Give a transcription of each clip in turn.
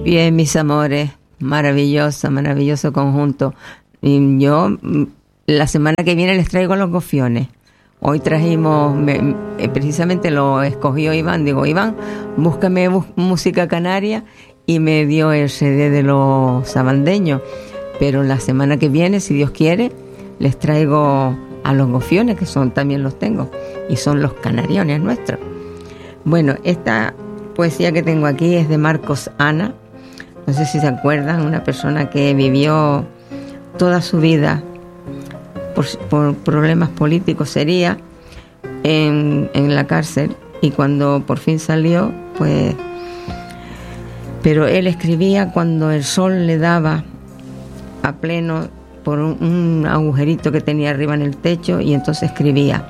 Bien, mis amores, maravilloso, maravilloso conjunto. Y yo la semana que viene les traigo los gofiones. Hoy trajimos, precisamente lo escogió Iván. Digo, Iván, búscame música canaria, y me dio el CD de los sabandeños. Pero la semana que viene, si Dios quiere, les traigo a los gofiones, que son, también los tengo, y son los canariones nuestros. Bueno, esta poesía que tengo aquí es de Marcos Ana. No sé si se acuerdan, una persona que vivió toda su vida por problemas políticos, sería en la cárcel, y cuando por fin salió, pues... Pero él escribía cuando el sol le daba a pleno por un agujerito que tenía arriba en el techo, y entonces escribía.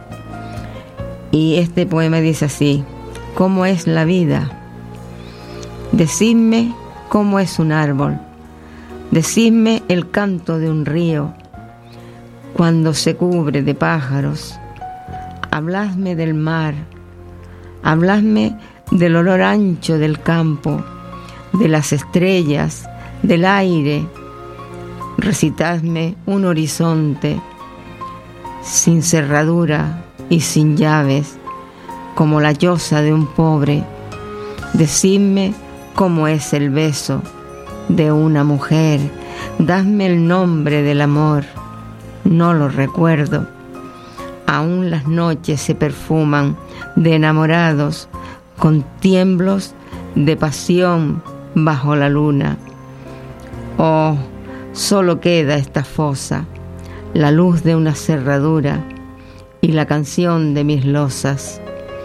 Y este poema dice así: ¿cómo es la vida? Decidme cómo es un árbol, decidme el canto de un río cuando se cubre de pájaros. Habladme del mar, habladme del olor ancho del campo, de las estrellas, del aire. Recitadme un horizonte sin cerradura y sin llaves, como la llosa de un pobre. Decidme cómo es el beso de una mujer, dadme el nombre del amor, no lo recuerdo. Aún las noches se perfuman de enamorados con tiemblos de pasión bajo la luna. Oh, solo queda esta fosa, la luz de una cerradura y la canción de mis losas.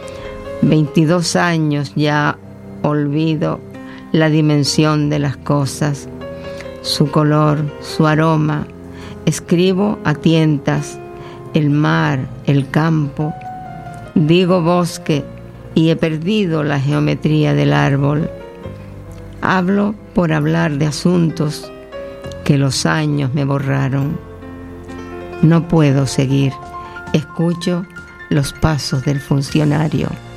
22 años ya olvido la dimensión de las cosas, su color, su aroma. Escribo a tientas el mar, el campo. Digo bosque y he perdido la geometría del árbol. Hablo por hablar de asuntos que los años me borraron. No puedo seguir. Escucho los pasos del funcionario.